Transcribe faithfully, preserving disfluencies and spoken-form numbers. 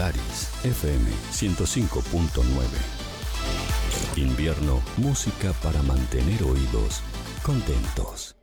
Polaris F M ciento cinco punto nueve. Invierno, música para mantener oídos contentos.